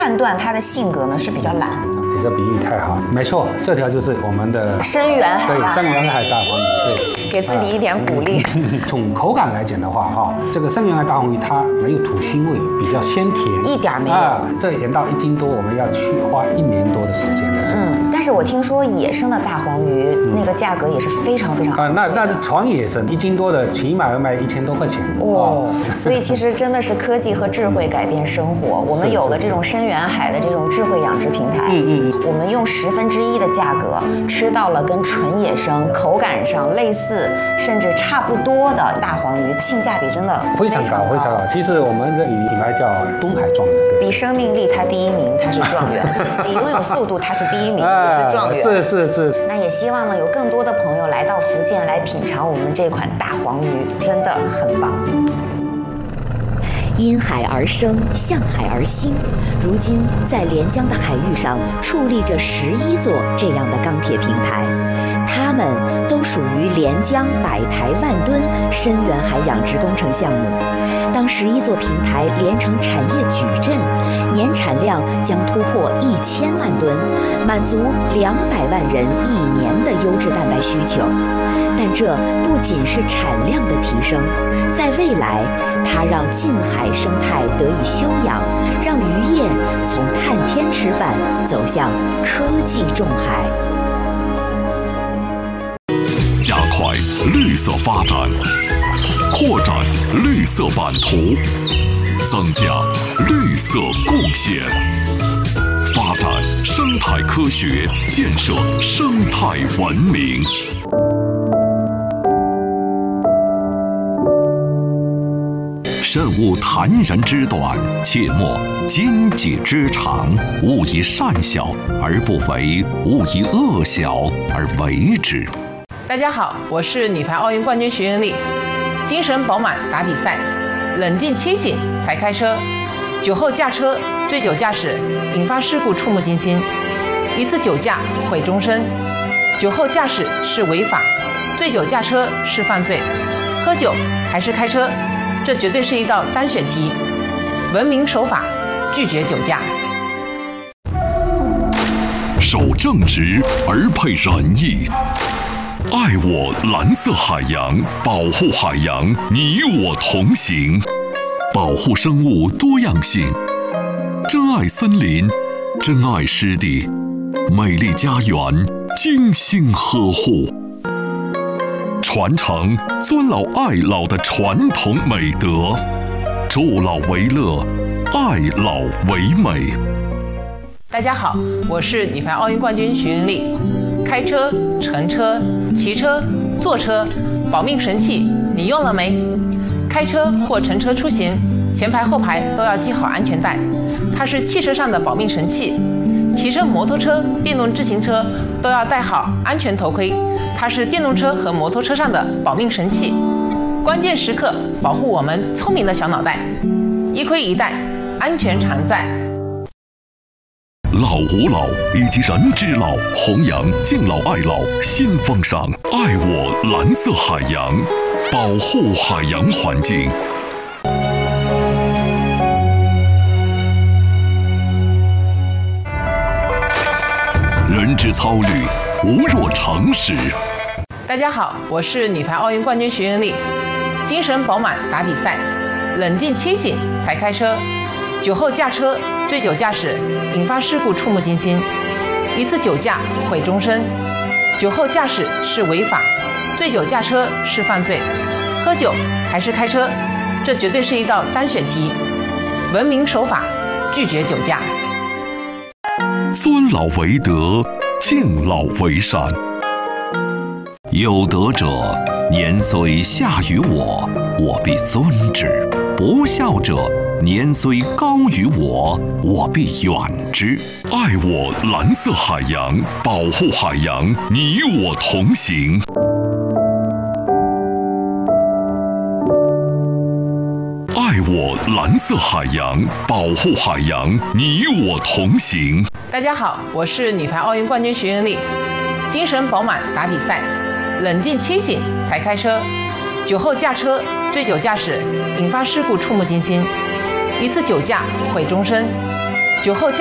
判断他的性格呢是比较懒。 你这比喻太好了，没错，这条就是我们的深远海， 对，深远海大黄鱼，对， 给自己一点鼓励。 从口感来讲的话，这个深远海大黄鱼它没有土腥味，比较鲜甜， 一点没有。 这盐到1斤多，我们要去花1年多的时间的。 但是我听说野生的大黄鱼那个价格也是非常非常高。 那是纯野生，1斤多的起码要卖1000多块钱。 所以其实真的是科技和智慧改变生活。我们有了这种深远海的这种智慧养殖平台，我们用1/10的价格吃到了跟纯野生口感上类似甚至差不多的大黄鱼，性价比真的非常高，非常高。其实我们这鱼品牌叫东海状元， 比生命力它第1名，它是状元；比拥有速度它是第1名，也是状元。 是。 那也希望呢有更多的朋友来到福建来品尝我们这款大黄鱼，真的很棒。 因海而生，向海而兴。如今，在连江的海域上矗立着11座这样的钢铁平台，它们都属于连江100台万吨深远海养殖工程项目。当11座平台连成产业矩阵，年产量将突破1000万吨，满足200万人1年的优质蛋白需求。但这不仅是产量的提升，在未来，它让近海生态得以休养，让渔业从看天吃饭走向科技种海。 加快绿色发展，扩展绿色版图，增加绿色贡献，发展生态科学，建设生态文明。慎勿坦然之短，切莫奸计之长。勿以善小而不为，勿以恶小而为之。 大家好，我是女排奥运冠军徐云丽。精神饱满打比赛，冷静清醒才开车。酒后驾车、醉酒驾驶引发事故触目惊心，一次酒驾毁终身。酒后驾驶是违法，醉酒驾车是犯罪。喝酒还是开车？这绝对是一道单选题。文明守法，拒绝酒驾。 守正直而配仁义，爱我蓝色海洋，保护海洋，你我同行。保护生物多样性，珍爱森林，珍爱湿地，美丽家园，精心呵护。传承尊老爱老的传统美德，助老为乐，爱老为美。 大家好，我是女排奥运冠军徐云丽。开车、乘车、骑车、坐车，保命神器你用了没？开车或乘车出行，前排后排都要系好安全带，它是汽车上的保命神器。骑乘摩托车、电动自行车都要戴好安全头盔，它是电动车和摩托车上的保命神器。关键时刻保护我们聪明的小脑袋，一盔一带，安全常在。 老吾老以及人之老，弘扬敬老爱老新风尚，爱我蓝色海洋，保护海洋环境。人之操虑，无若诚实。 大家好，我是女排奥运冠军徐云丽。精神饱满打比赛，冷静清醒才开车。酒后驾车、醉酒驾驶引发事故触目惊心，一次酒驾毁终身。酒后驾驶是违法，醉酒驾车是犯罪。喝酒还是开车？这绝对是一道单选题。文明守法，拒绝酒驾。 尊老为德，敬老为善。有德者，年虽下于我，我必尊之；不孝者，年虽高于我，我必远之。爱我蓝色海洋，保护海洋，你我同行。爱我蓝色海洋，保护海洋，你我同行。 大家好，我是女排奥运冠军徐云丽。精神饱满打比赛，冷静清醒才开车。酒后驾车、醉酒驾驶引发事故触目惊心，一次酒驾毁终身。 酒后